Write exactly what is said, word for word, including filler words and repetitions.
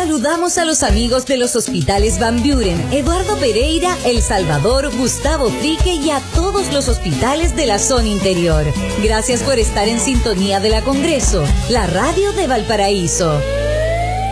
Saludamos a los amigos de los hospitales Van Buren, Eduardo Pereira, El Salvador, Gustavo Frique y a todos los hospitales de la zona interior. Gracias por estar en sintonía de la Congreso, la radio de Valparaíso.